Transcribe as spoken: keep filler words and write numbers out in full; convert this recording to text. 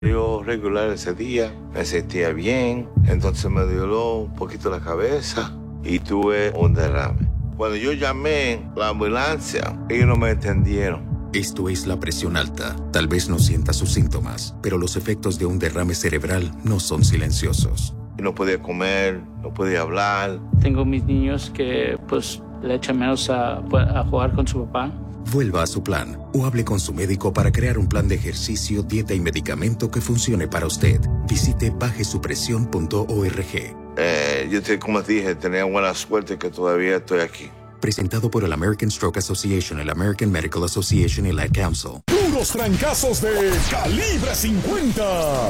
Yo regular ese día, me sentía bien, entonces me doló un poquito la cabeza y tuve un derrame. Cuando yo llamé la ambulancia, ellos no me entendieron. Esto es la presión alta. Tal vez no sienta sus síntomas, pero los efectos de un derrame cerebral no son silenciosos. No podía comer, no podía hablar. Tengo mis niños que pues le echan menos a, a jugar con su papá. Vuelva a su plan o hable con su médico para crear un plan de ejercicio, dieta y medicamento que funcione para usted. Visite baje su presión punto org. Eh, yo, te, como te dije, tenía buena suerte que todavía estoy aquí. Presentado por el American Stroke Association, el American Medical Association y la Ad Council. Puros trancazos de calibre cincuenta.